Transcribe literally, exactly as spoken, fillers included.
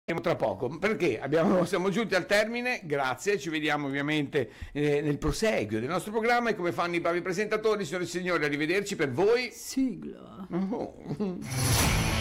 Tra poco, perché abbiamo, siamo giunti al termine, grazie, ci vediamo ovviamente eh, nel proseguio del nostro programma e come fanno i bravi presentatori, signore e signori, arrivederci per voi. Sigla. Oh.